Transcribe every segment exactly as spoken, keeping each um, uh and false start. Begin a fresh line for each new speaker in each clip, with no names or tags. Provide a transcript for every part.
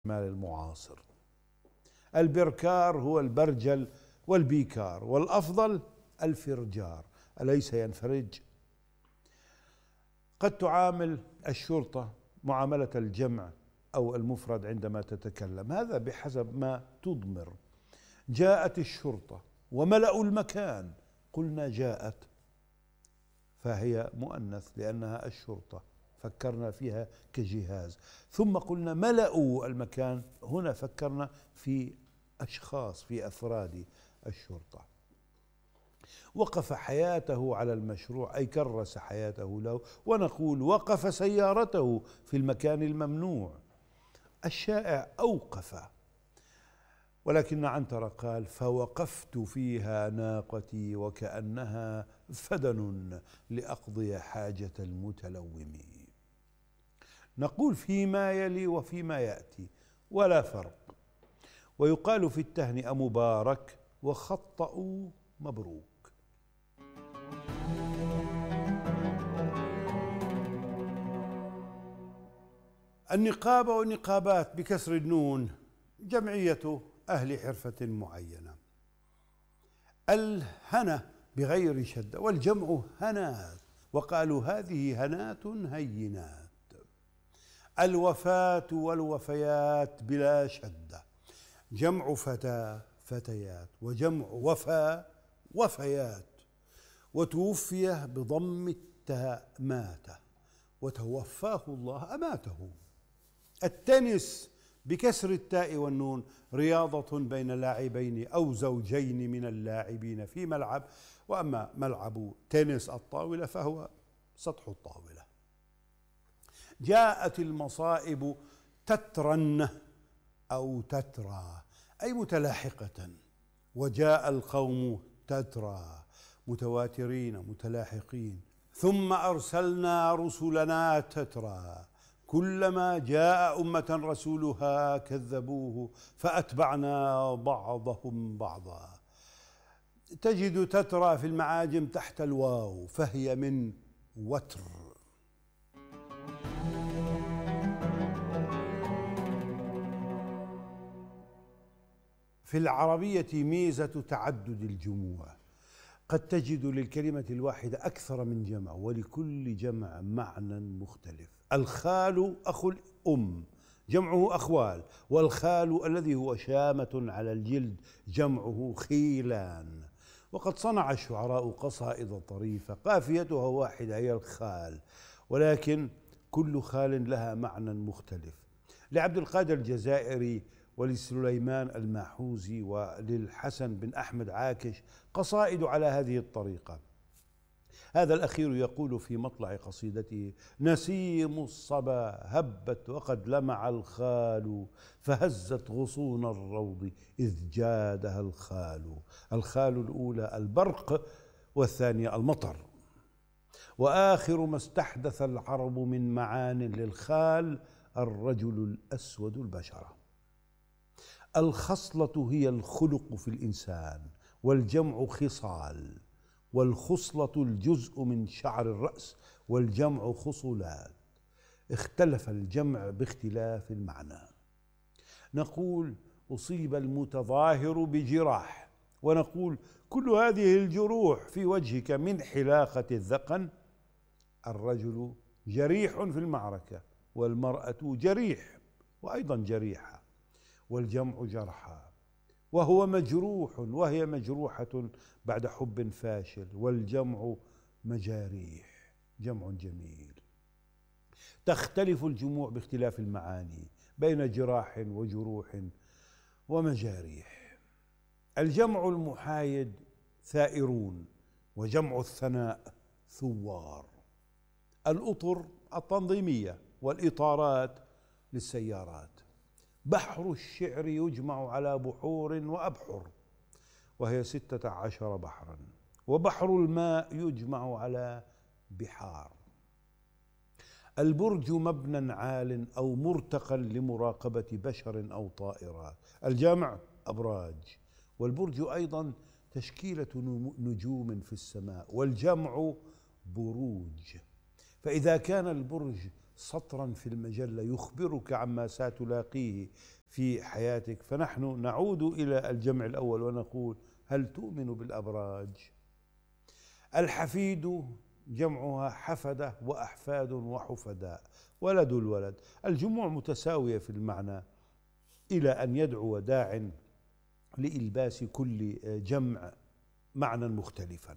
المال المعاصر. البركار هو البرجل والبيكار، والأفضل الفرجار، أليس ينفرج؟ قد تعامل الشرطة معاملة الجمع أو المفرد عندما تتكلم، هذا بحسب ما تضمر. جاءت الشرطة وملأوا المكان، قلنا جاءت فهي مؤنث لأنها الشرطة، فكرنا فيها كجهاز. ثم قلنا ملأوا المكان، هنا فكرنا في أشخاص، في أفراد الشرطة. وقف حياته على المشروع أي كرس حياته له، ونقول وقف سيارته في المكان الممنوع. الشائع أوقف، ولكن عنترة قال فوقفت فيها ناقتي وكأنها فدن لأقضي حاجة المتلوم. نقول فيما يلي وفيما يأتي ولا فرق. ويقال في التهنئة مبارك وخطأوا مبروك. النقابة والنقابات بكسر النون جمعية أهل حرفة معينة. الهنا بغير شدة والجمع هنات، وقالوا هذه هنات هينات. الوفاة والوفيات بلا شدة، جمع فتاة فتيات، وجمع وفاة وفيات. وتوفي بضم التاء مات، وتوفاه الله أماته. التنس بكسر التاء والنون رياضة بين لاعبين أو زوجين من اللاعبين في ملعب، وأما ملعب تنس الطاولة فهو سطح الطاولة. جاءت المصائب تترا أو تترى أي متلاحقة، وجاء القوم تترى متواترين متلاحقين. ثم أرسلنا رسلنا تترى، كلما جاء أمة رسولها كذبوه فأتبعنا بعضهم بعضا. تجد تترى في المعاجم تحت الواو، فهي من وتر. في العربية ميزة تعدد الجموع، قد تجد للكلمة الواحدة أكثر من جمع، ولكل جمع معنى مختلف. الخال أخو الأم جمعه أخوال، والخال الذي هو شامة على الجلد جمعه خيلان. وقد صنع الشعراء قصائد طريفة قافيتها واحدة هي الخال، ولكن كل خال لها معنى مختلف. لعبد القادر الجزائري ولسليمان الماحوزي وللحسن بن أحمد عاكش قصائد على هذه الطريقة. هذا الأخير يقول في مطلع قصيدته: نسيم الصبا هبت وقد لمع الخال، فهزت غصون الروض إذ جادها الخال. الخال الأولى البرق، والثانية المطر. وآخر ما استحدث العرب من معان للخال الرجل الأسود البشرة. الخصلة هي الخلق في الإنسان، والجمع خصال، والخصلة الجزء من شعر الرأس، والجمع خصلات. اختلف الجمع باختلاف المعنى. نقول أصيب المتظاهر بجراح، ونقول كل هذه الجروح في وجهك من حلاقة الذقن. الرجل جريح في المعركة، والمرأة جريح وأيضا جريحة، والجمع جرحى. وهو مجروح وهي مجروحة بعد حب فاشل، والجمع مجاريح جمع جميل. تختلف الجموع باختلاف المعاني بين جراح وجروح ومجاريح. الجمع المحايد ثائرون، وجمع الثناء ثوار. الأطر التنظيمية، والإطارات للسيارات. بحر الشعر يجمع على بحور وأبحر، وهي ستة عشر بحرا. وبحر الماء يجمع على بحار. البرج مبنى عال أو مرتقى لمراقبة بشر أو طائرات. الجمع أبراج، والبرج أيضا تشكيلة نجوم في السماء، والجمع بروج. فإذا كان البرج سطرا في المجلة يخبرك عما ستلاقيه في حياتك، فنحن نعود إلى الجمع الأول ونقول: هل تؤمن بالأبراج؟ الحفيد جمعها حفدة وأحفاد وحفداء، ولد الولد. الجموع متساوية في المعنى إلى أن يدعو داع لإلباس كل جمع معنى مختلفا.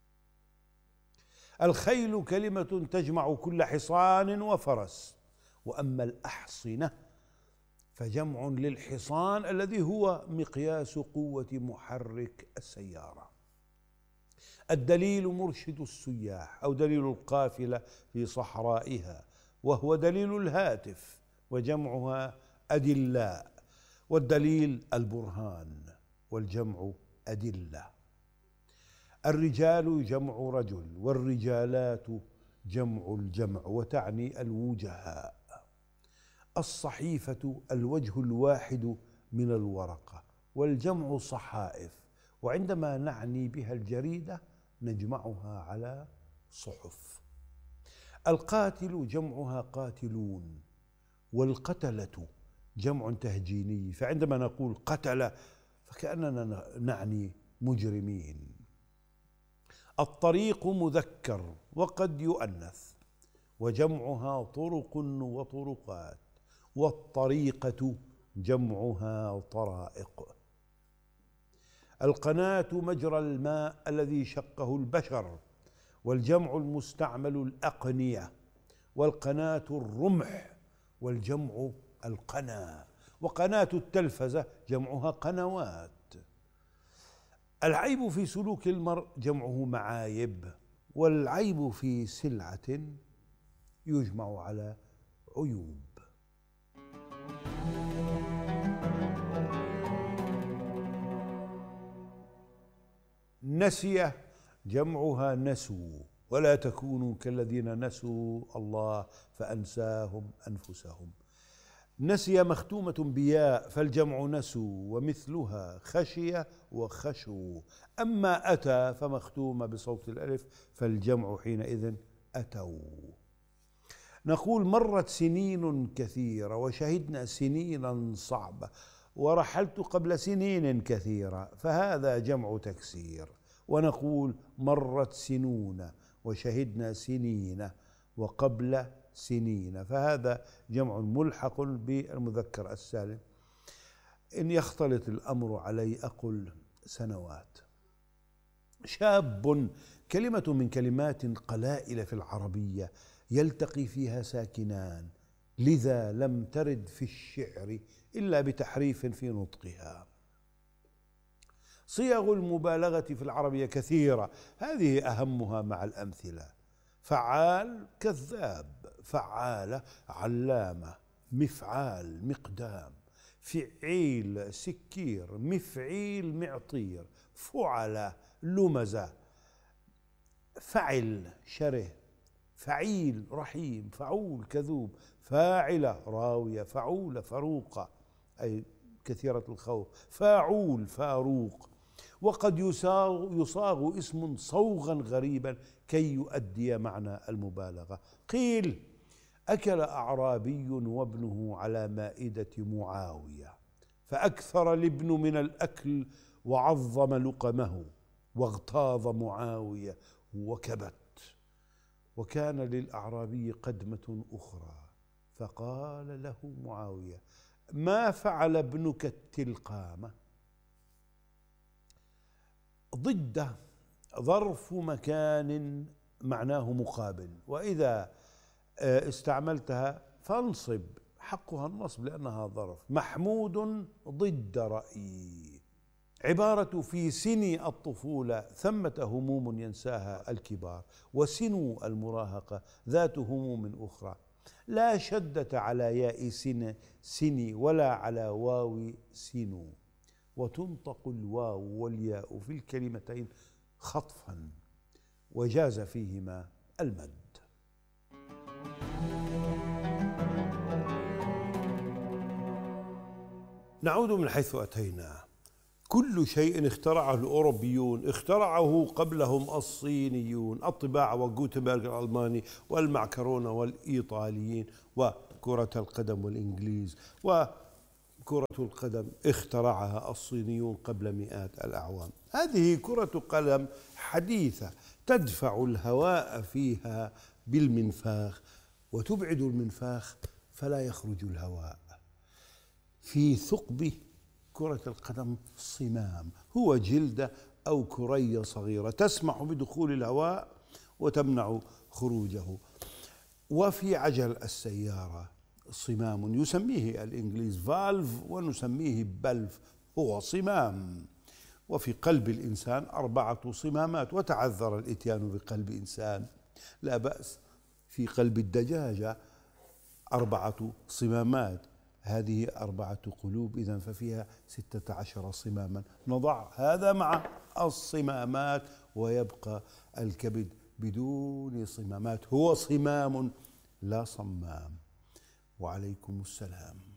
الخيل كلمة تجمع كل حصان وفرس، وأما الأحصنة فجمع للحصان الذي هو مقياس قوة محرك السيارة. الدليل مرشد السياح أو دليل القافلة في صحرائها، وهو دليل الهاتف، وجمعها أدلاء، والدليل البرهان، والجمع أدلة. الرجال جمع رجل، والرجالات جمع الجمع، وتعني الوجهاء. الصحيفة الوجه الواحد من الورقة، والجمع صحائف، وعندما نعني بها الجريدة نجمعها على صحف. القاتل جمعها قاتلون، والقتلة جمع تهجيني، فعندما نقول قتل فكأننا نعني مجرمين. الطريق مذكر وقد يؤنث، وجمعها طرق وطرقات، والطريقة جمعها طرائق. القناة مجرى الماء الذي شقه البشر، والجمع المستعمل الأقنية، والقناة الرمح، والجمع القنا، وقناة التلفزة جمعها قنوات. العيب في سلوك المرء جمعه معايب، والعيب في سلعة يجمع على عيوب. نسي جمعها نسوا، ولا تكونوا كالذين نسوا الله فأنساهم أنفسهم. نسي مختومة بياء، فالجمع نسوا، ومثلها خشي وخشوا. أما أتى فمختومة بصوت الألف، فالجمع حينئذ أتوا. نقول: مرت سنين كثيرة، وشهدنا سنينا صعبة، ورحلت قبل سنين كثيرة، فهذا جمع تكسير. ونقول: مرت سنون، وشهدنا سنين، وقبل سنين، فهذا جمع ملحق بالمذكر السالم. إن يختلط الأمر علي أقل سنوات. شاب كلمة من كلمات قلائل في العربية يلتقي فيها ساكنان، لذا لم ترد في الشعر إلا بتحريف في نطقها. صيغ المبالغة في العربية كثيرة، هذه أهمها مع الأمثلة: فعال كذاب، فعالة علامة، مفعال مقدام، فعيل سكير، مفعيل معطير، فعل لمزة، فعل شره، فعيل رحيم، فعول كذوب، فاعلة راوية، فعولة فروقة أي كثيرة الخوف، فاعول فاروق. وقد يصاغ, يصاغ اسم صوغا غريبا كي يؤدي معنى المبالغة. قيل: أكل أعرابي وابنه على مائدة معاوية، فأكثر الابن من الأكل وعظم لقمه، واغتاظ معاوية وكبت. وكان للأعرابي قدمة أخرى، فقال له معاوية: ما فعل ابنك التلقامة؟ ضد ظرف مكان معناه مقابل، وإذا استعملتها فانصب، حقها النصب لأنها ظرف. محمود ضد رأيي. عبارة في سن الطفولة ثمة هموم ينساها الكبار، وسن المراهقة ذات هموم أخرى. لا شدة على ياء سن سني ولا على واو سنو، وتنطق الواو والياء في الكلمتين خطفا، وجاز فيهما المد. نعود من حيث أتينا. كل شيء اخترعه الأوروبيون اخترعه قبلهم الصينيون، الطباعة وغوتنبرغ الألماني والمعكرونة والإيطاليين، وكرة القدم والإنجليز، وكرة القدم اخترعها الصينيون قبل مئات الأعوام. هذه كرة قدم حديثة تدفع الهواء فيها بالمنفاخ وتبعد المنفاخ فلا يخرج الهواء. في ثقب كرة القدم صمام، هو جلدة أو كرية صغيرة تسمح بدخول الهواء وتمنع خروجه. وفي عجل السيارة صمام يسميه الإنجليز فالف ونسميه بلف، هو صمام. وفي قلب الإنسان أربعة صمامات، وتعذر الإتيان بقلب إنسان لا بأس. في قلب الدجاجة أربعة صمامات، هذه أربعة قلوب، إذن ففيها ستة عشر صماما. نضع هذا مع الصمامات ويبقى الكبد بدون صمامات، هو صمام لا صمام. وعليكم السلام.